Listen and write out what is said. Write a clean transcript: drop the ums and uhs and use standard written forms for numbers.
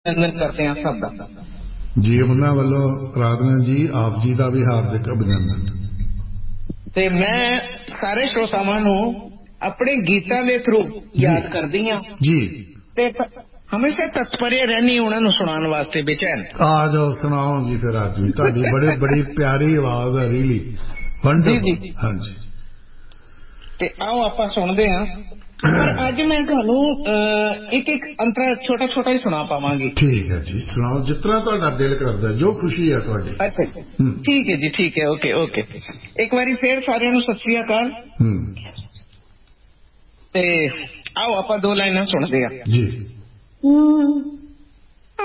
ਅਭਿਨੰਦਨ ਕਰਦੇ ਹਾਂ ਸਭ ਦਾ ਜੀ। ਉਹਨਾਂ ਵੱਲੋਂ ਅਰਾਧਨਾ ਜੀ ਆਪ ਜੀ ਦਾ ਵੀ ਹਾਰਦਿਕ ਅਭਿਨੰਦਨ। ਤੇ ਮੈਂ ਸਾਰੇ ਸ਼ਰੋਤਾਵਾਂ ਨੂੰ ਆਪਣੇ ਗੀਤਾਂ ਦੇ ਥਰੂ ਯਾਦ ਕਰਦੀ ਹਾਂ ਜੀ ਤੇ ਹਮੇਸ਼ਾ ਤਤਪਰੇ ਰਹਿਣੀ ਉਹਨਾਂ ਨੂੰ ਸੁਣਾਉਣ ਵਾਸਤੇ ਬੇਚੈਨ। ਆ ਜਾਓ ਸੁਣਾਓ ਜੀ ਫਿਰ ਅੱਜ ਵੀ। ਤੁਹਾਡੀ ਬੜੀ ਪਿਆਰੀ ਆਵਾਜ਼ ਹੈ, ਰੀਲੀ ਵੰਡਰਫੁਲ। ਹਾਂਜੀ ਤੇ ਆਓ ਆਪਾਂ ਸੁਣਦੇ ਹਾਂ। ਪਰ ਅੱਜ ਮੈਂ ਤੁਹਾਨੂੰ ਇੱਕ ਅੰਤਰਾ ਛੋਟਾ ਹੀ ਸੁਣਾ ਪਾਵਾਂਗੀ। ਠੀਕ ਹੈ ਜੀ, ਸੁਣਾਓ ਜਿਸ ਤਰ੍ਹਾਂ ਤੁਹਾਡਾ ਦਿਲ ਕਰਦਾ, ਜੋ ਖੁਸ਼ੀ ਹੈ ਤੁਹਾਡੀ। ਅੱਛਾ ਠੀਕ ਹੈ ਜੀ, ਠੀਕ ਹੈ, ਓਕੇ। ਇੱਕ ਵਾਰੀ ਫੇਰ ਸਾਰਿਆਂ ਨੂੰ ਸਤਿ ਸ੍ਰੀ ਅਕਾਲ। ਤੇ ਆਓ ਆਪਾਂ 2 ਲਾਈਨਾਂ ਸੁਣਦੇ ਹਾਂ ਜੀ।